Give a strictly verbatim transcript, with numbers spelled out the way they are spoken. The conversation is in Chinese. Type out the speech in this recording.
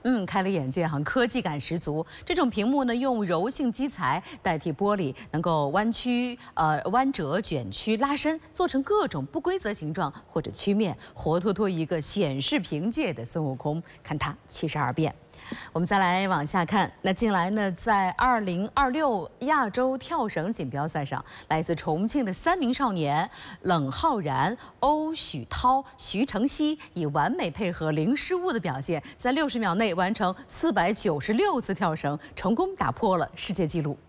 嗯，开了眼界哈，科技感十足。这种屏幕呢，用柔性基材代替玻璃，能够弯曲、呃弯折、卷曲、拉伸，做成各种不规则形状或者曲面，活脱脱一个显示凭借的孙悟空。看他七十二变。 我们再来往下看，那近来呢，在二零二六亚洲跳绳锦标赛上，来自重庆的三名少年冷浩然、欧许涛、徐承熙以完美配合、零失误的表现，在六十秒内完成四百九十六次跳绳，成功打破了世界纪录。